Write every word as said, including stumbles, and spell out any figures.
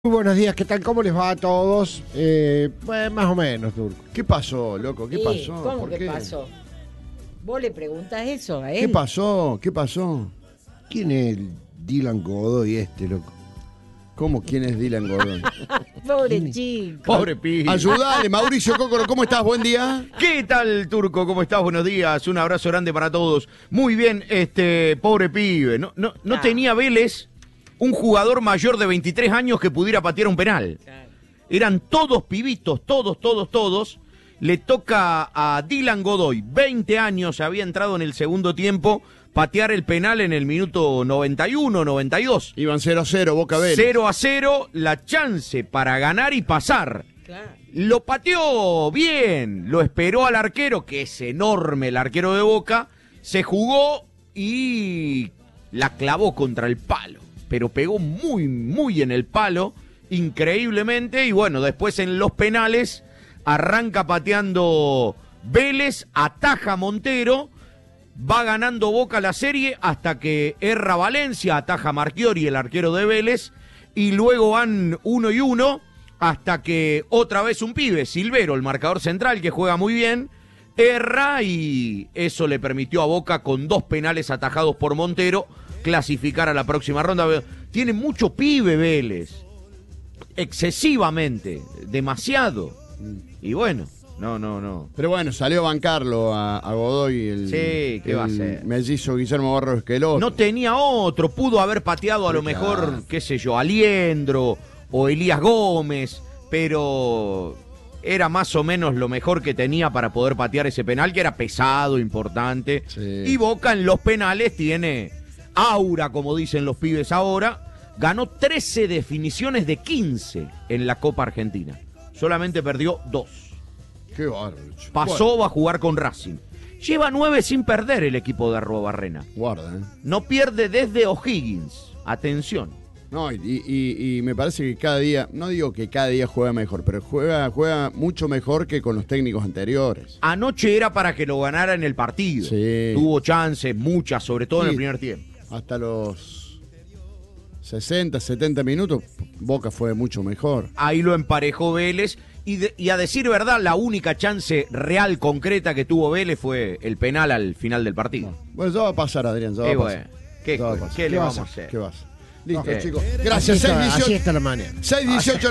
Muy buenos días, ¿qué tal? ¿Cómo les va a todos? Eh, pues más o menos, Turco. ¿Qué pasó, loco? ¿Qué Sí, pasó? ¿Cómo ¿Por que qué? pasó? ¿Vos le preguntás eso a él? ¿Qué pasó? ¿Qué pasó? ¿Quién es el Dylan Godoy este, loco? ¿Cómo? ¿Quién es Dylan Gordon? Pobre chico. Pobre pibe. Ayudale, Mauricio Cócoro, ¿cómo estás? Buen día. ¿Qué tal, Turco? ¿Cómo estás? Buenos días. Un abrazo grande para todos. Muy bien, este pobre pibe. No, no, no Ah. tenía Vélez un jugador mayor de veintitrés años que pudiera patear un penal. Claro. Eran todos pibitos, todos, todos, todos. Le toca a Dylan Godoy, veinte años, había entrado en el segundo tiempo, patear el penal en el minuto noventa y uno, noventa y dos. Iban cero a cero, Boca Vélez. cero a cero, la chance para ganar y pasar. Claro. Lo pateó bien, lo esperó al arquero, que es enorme el arquero de Boca, se jugó y la clavó contra el palo, pero pegó muy, muy en el palo, increíblemente, y bueno, después en los penales arranca pateando Vélez, ataja Montero, va ganando Boca la serie hasta que erra Valencia, ataja Marchiori, el arquero de Vélez, y luego van uno y uno, hasta que otra vez un pibe, Silvero, el marcador central, que juega muy bien, erra y eso le permitió a Boca, con dos penales atajados por Montero, clasificar a la próxima ronda. Tiene mucho pibe Vélez, excesivamente, demasiado, y bueno, no, no, no. Pero bueno, salió a bancarlo a, a Godoy, el, Sí, ¿qué el va a hacer? mellizo Guillermo Barros Esqueloto. No tenía otro, pudo haber pateado a lo mejor, qué sé yo, Aliendro o Elías Gómez, pero era más o menos lo mejor que tenía para poder patear ese penal, que era pesado, importante. Sí. Y Boca en los penales tiene aura, como dicen los pibes ahora, ganó trece definiciones de quince en la Copa Argentina, solamente perdió dos. Qué bárbaro. Pasó, Bueno, va a jugar con Racing. Lleva nueve sin perder el equipo de Arruabarrena. guarda, ¿eh? No pierde desde O'Higgins. Atención. No, y, y- y me parece que cada día, no digo que cada día juega mejor, pero juega, juega mucho mejor que con los técnicos anteriores. Anoche era para que lo ganara en el partido. Sí. Tuvo chances, muchas, sobre todo en Sí. el primer tiempo. Hasta los sesenta, setenta minutos, Boca fue mucho mejor. Ahí lo emparejó Vélez. Y, de- y a decir verdad, la única chance real, concreta que tuvo Vélez fue el penal al final del partido. Bueno, ya va a pasar, Adrián, ya va Eh, a pasar. bueno, ¿qué, Ya va a pasar. ¿qué le va a vamos a hacer? hacer? ¿Qué vas? Listo, Ok. chicos. Así Gracias. está, seis así dieciocho. está la mañana. seis dieciocho